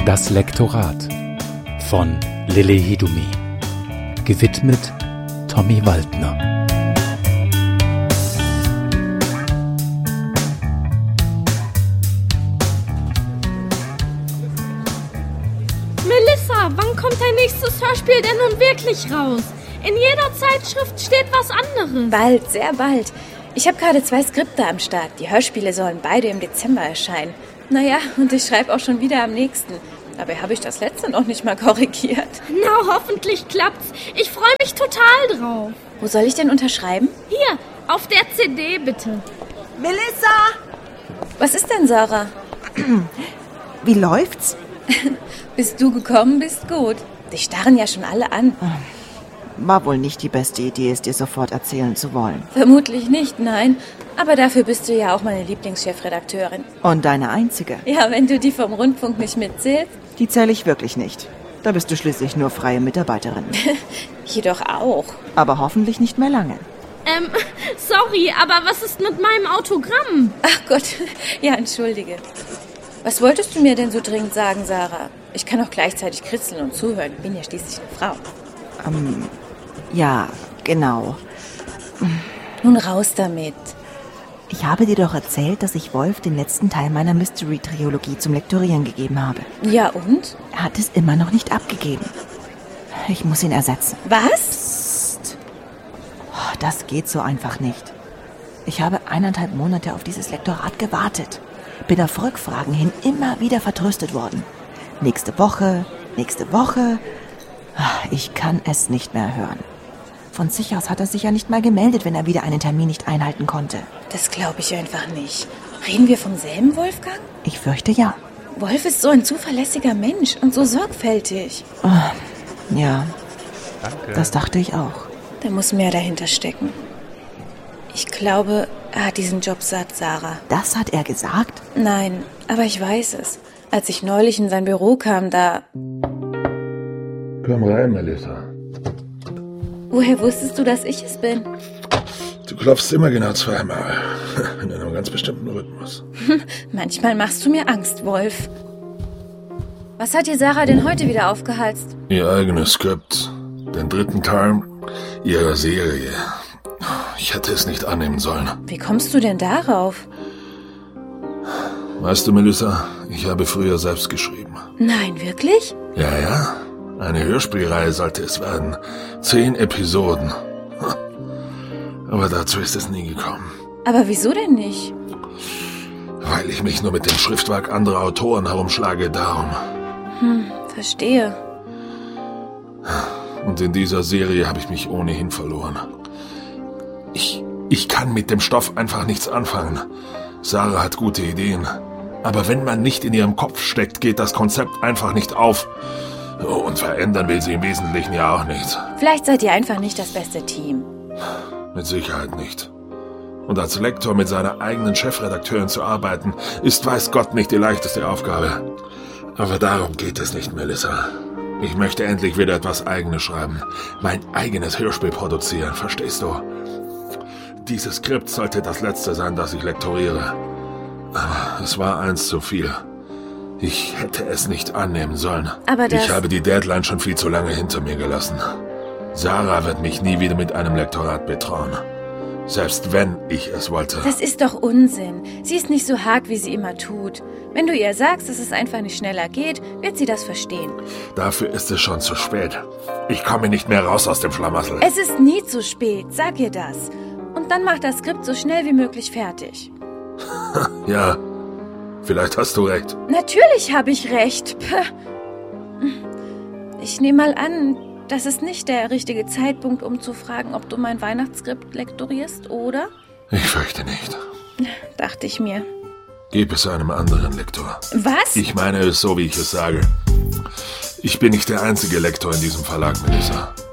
Das Lektorat von Lilly Hidumi. Gewidmet Tommy Waldner. Melissa, wann kommt dein nächstes Hörspiel denn nun wirklich raus? In jeder Zeitschrift steht was anderes. Bald, sehr bald. Ich habe gerade 2 Skripte am Start. Die Hörspiele sollen beide im Dezember erscheinen. Naja, und ich schreibe auch schon wieder am nächsten. Dabei habe ich das letzte noch nicht mal korrigiert. Na, hoffentlich klappt's. Ich freue mich total drauf. Wo soll ich denn unterschreiben? Hier, auf der CD bitte. Melissa! Was ist denn, Sarah? Wie läuft's? Bist du gekommen, bist gut. Dich starren ja schon alle an. War wohl nicht die beste Idee, es dir sofort erzählen zu wollen. Vermutlich nicht, nein. Aber dafür bist du ja auch meine Lieblingschefredakteurin. Und deine einzige. Ja, wenn du die vom Rundfunk nicht mitzählst. Die zähle ich wirklich nicht. Da bist du schließlich nur freie Mitarbeiterin. Jedoch auch. Aber hoffentlich nicht mehr lange. Sorry, aber was ist mit meinem Autogramm? Ach Gott, ja, entschuldige. Was wolltest du mir denn so dringend sagen, Sarah? Ich kann auch gleichzeitig kritzeln und zuhören. Bin ja schließlich eine Frau. Ja, genau. Nun raus damit. Ich habe dir doch erzählt, dass ich Wolf den letzten Teil meiner Mystery-Trilogie zum Lektorieren gegeben habe. Ja, und? Er hat es immer noch nicht abgegeben. Ich muss ihn ersetzen. Was? Oh, das geht so einfach nicht. Ich habe 1,5 Monate auf dieses Lektorat gewartet. Bin auf Rückfragen hin immer wieder vertröstet worden. Nächste Woche. Ich kann es nicht mehr hören. Von sich aus hat er sich ja nicht mal gemeldet, wenn er wieder einen Termin nicht einhalten konnte. Das glaube ich einfach nicht. Reden wir vom selben Wolfgang? Ich fürchte ja. Wolf ist so ein zuverlässiger Mensch und so sorgfältig. Ja, danke. Das dachte ich auch. Da muss mehr dahinter stecken. Ich glaube, er hat diesen Job satt, Sarah. Das hat er gesagt? Nein, aber ich weiß es. Als ich neulich in sein Büro kam, da... Komm rein, Melissa. Woher wusstest du, dass ich es bin? Du klopfst immer genau 2-mal. In einem ganz bestimmten Rhythmus. Manchmal machst du mir Angst, Wolf. Was hat dir Sarah denn heute wieder aufgehalst? Ihr eigenes Skript. Den 3. Teil ihrer Serie. Ich hätte es nicht annehmen sollen. Wie kommst du denn darauf? Weißt du, Melissa, ich habe früher selbst geschrieben. Nein, wirklich? Ja. Eine Hörspielreihe sollte es werden. 10 Episoden. Aber dazu ist es nie gekommen. Aber wieso denn nicht? Weil ich mich nur mit dem Schriftwerk anderer Autoren herumschlage, darum. Verstehe. Und in dieser Serie habe ich mich ohnehin verloren. Ich kann mit dem Stoff einfach nichts anfangen. Sarah hat gute Ideen. Aber wenn man nicht in ihrem Kopf steckt, geht das Konzept einfach nicht auf. Und verändern will sie im Wesentlichen ja auch nicht. Vielleicht seid ihr einfach nicht das beste Team. Mit Sicherheit nicht. Und als Lektor mit seiner eigenen Chefredakteurin zu arbeiten, ist weiß Gott nicht die leichteste Aufgabe. Aber darum geht es nicht, Melissa. Ich möchte endlich wieder etwas Eigenes schreiben. Mein eigenes Hörspiel produzieren, verstehst du? Dieses Skript sollte das letzte sein, das ich lektoriere. Aber es war eins zu viel. Ich hätte es nicht annehmen sollen. Aber ich habe die Deadline schon viel zu lange hinter mir gelassen. Sarah wird mich nie wieder mit einem Lektorat betrauen. Selbst wenn ich es wollte. Das ist doch Unsinn. Sie ist nicht so hart, wie sie immer tut. Wenn du ihr sagst, dass es einfach nicht schneller geht, wird sie das verstehen. Dafür ist es schon zu spät. Ich komme nicht mehr raus aus dem Schlamassel. Es ist nie zu spät, sag ihr das. Und dann mach das Skript so schnell wie möglich fertig. Ja, vielleicht hast du recht. Natürlich habe ich recht. Ich nehme mal an, das ist nicht der richtige Zeitpunkt, um zu fragen, ob du mein Weihnachtsskript lektorierst, oder? Ich fürchte nicht. Dachte ich mir. Gib es einem anderen Lektor. Was? Ich meine es so, wie ich es sage. Ich bin nicht der einzige Lektor in diesem Verlag, Melissa.